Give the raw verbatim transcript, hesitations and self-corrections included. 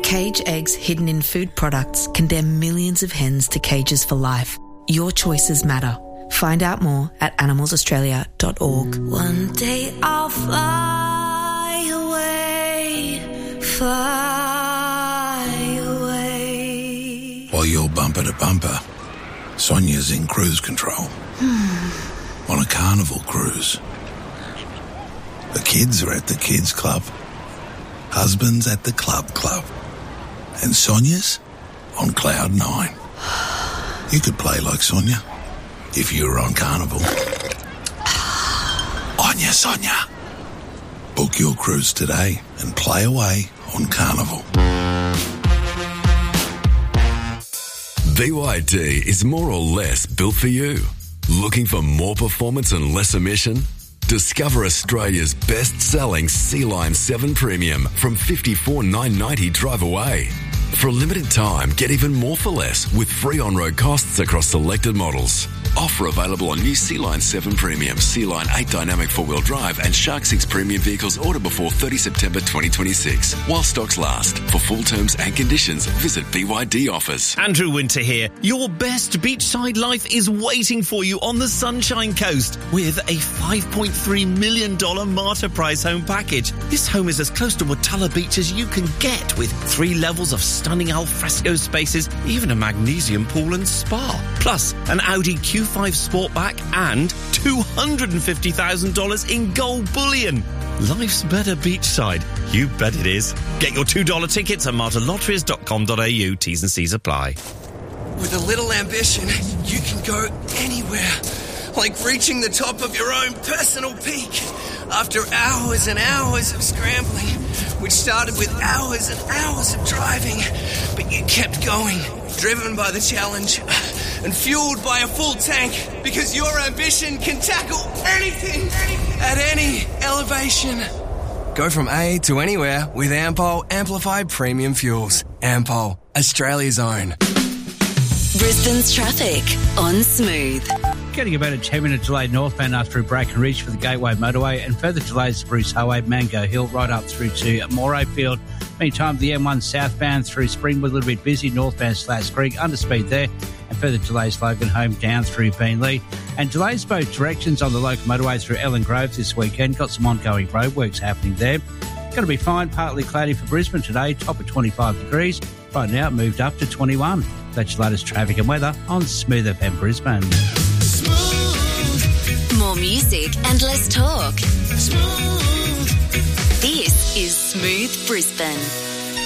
Cage eggs hidden in food products condemn millions of hens to cages for life. Your choices matter. Find out more at animals australia dot org. One day I'll fly away, fly away. While you're bumper to bumper, Sonia's in cruise control. On a Carnival cruise. The kids are at the kids club. Husband's at the club club. And Sonia's on cloud nine. You could play like Sonia if you were on Carnival. Onya Sonia. Book your cruise today and play away on Carnival. B Y D is more or less built for you. Looking for more performance and less emission? Discover Australia's best-selling Sea Line seven Premium from fifty-four thousand nine hundred ninety dollars drive away. For a limited time, get even more for less with free on-road costs across selected models. Offer available on new Sea Line seven Premium, Sea Line eight Dynamic four-wheel drive and Shark six Premium vehicles order before thirtieth September twenty twenty-six. While stocks last. For full terms and conditions, visit B Y D Offers. Andrew Winter here. Your best beachside life is waiting for you on the Sunshine Coast with a five point three million dollars Martyr Prize home package. This home is as close to Watala Beach as you can get, with three levels of stunning alfresco spaces, even a magnesium pool and spa. Plus, an Audi Q five Sportback and two hundred fifty thousand dollars in gold bullion. Life's better beachside. You bet it is. Get your two dollar tickets at martyr lotteries dot com dot a u. T's and C's apply. With a little ambition, you can go anywhere. Like reaching the top of your own personal peak. After hours and hours of scrambling, which started with hours and hours of driving, but you kept going, driven by the challenge and fueled by a full tank, because your ambition can tackle anything at any elevation. Go from A to anywhere with Ampol Amplified Premium Fuels. Ampol, Australia's own. Brisbane's traffic on Smooth. Getting about a ten-minute delay northbound after Bracken Ridge for the Gateway Motorway, and further delays to Bruce Highway, Mango Hill, right up through to Morayfield. Meantime, the M one southbound through Springwood, a little bit busy, northbound Slats Creek, under speed there, and further delays Logan Home down through Beenleigh. And delays both directions on the local motorway through Ellen Grove this weekend. Got some ongoing roadworks happening there. Going to be fine, partly cloudy for Brisbane today, top of twenty-five degrees. Right now, it moved up to twenty-one. That's your latest traffic and weather on Smooth F M Brisbane. Smooth. More music and less talk. Smooth. This is Smooth Brisbane.